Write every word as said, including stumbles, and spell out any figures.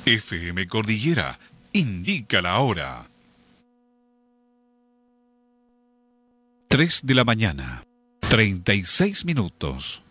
F M Cordillera indica la hora. tres de la mañana, treinta y seis minutos.